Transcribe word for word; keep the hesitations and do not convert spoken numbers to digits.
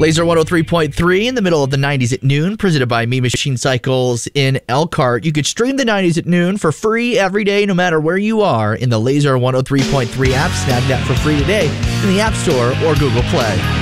Laser one oh three point three in the middle of the nineties at noon, presented by Mean Machine Cycles in Elkhart. You could stream the nineties at noon for free every day, no matter where you are, in the Laser one oh three point three app. Snag that for free today in the App Store or Google Play.